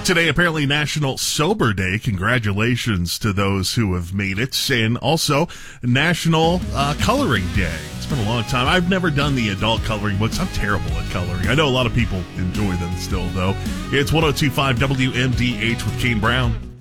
Today, apparently National Sober Day. Congratulations to those who have made it. And also National Coloring Day. It's been a long time. I've never done the adult coloring books. I'm terrible at coloring. I know a lot of people enjoy them still, though. It's 102.5 WMDH with Kane Brown.